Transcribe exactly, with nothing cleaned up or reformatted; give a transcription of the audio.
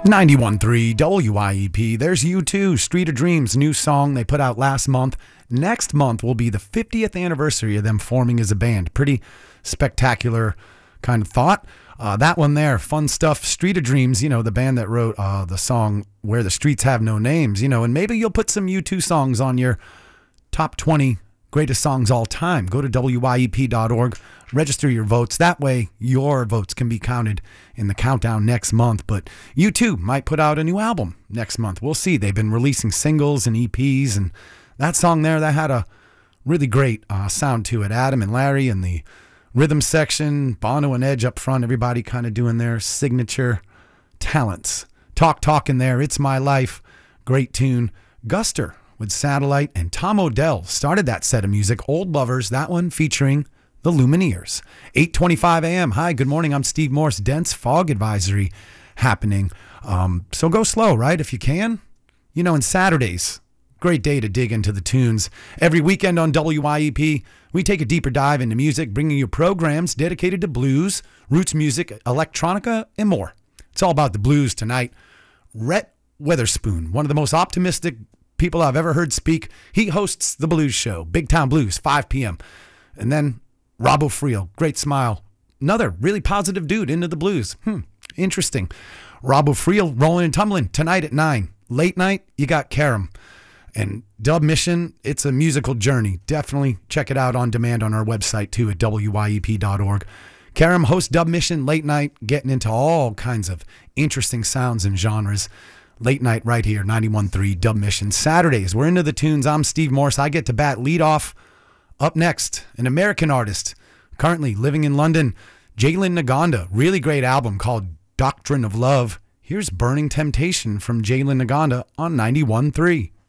ninety-one point three W I E P. There's U two, Street of Dreams, new song they put out last month. Next month will be the fiftieth anniversary of them forming as a band. Pretty spectacular kind of thought. Uh, that one there, fun stuff. Street of Dreams, you know, the band that wrote uh, the song Where the Streets Have No Names, you know, and maybe you'll put some U two songs on your top twenty greatest songs all time. Go to W I E P dot org, register your votes. That way your votes can be counted in the countdown next month. But U two might put out a new album next month. We'll see. They've been releasing singles and E Ps, and that song there, that had a really great uh, sound to it. Adam and Larry and the rhythm section, Bono and Edge up front, everybody kind of doing their signature talents. Talk Talk in there, It's My Life, great tune. Guster with Satellite, and Tom Odell started that set of music. Old Lovers, that one featuring the Lumineers. eight twenty-five a.m. Hi, good morning. I'm Steve Morse. Dense fog advisory happening. Um, so go slow, right? If you can. You know, and Saturdays, great day to dig into the tunes. Every weekend on W I E P, we take a deeper dive into music, bringing you programs dedicated to blues, roots music, electronica, and more. It's all about the blues tonight. Rhett Weatherspoon, one of the most optimistic people I've ever heard speak. He hosts the Blues Show, Big Town Blues, five p.m. And then Rob O'Friel, great smile. Another really positive dude into the blues. Hmm, interesting. Rob O'Friel rolling and tumbling tonight at nine. Late night, you got Karam. And Dub Mission, it's a musical journey. Definitely check it out on demand on our website too at W I E P dot org. Karam hosts Dub Mission late night, getting into all kinds of interesting sounds and genres. Late night right here, ninety-one point three Dub Mission. Saturdays, we're into the tunes. I'm Steve Morse. I get to bat lead off. Up next, an American artist currently living in London, Jalen Naganda. Really great album called Doctrine of Love. Here's Burning Temptation from Jalen Naganda on ninety-one point three.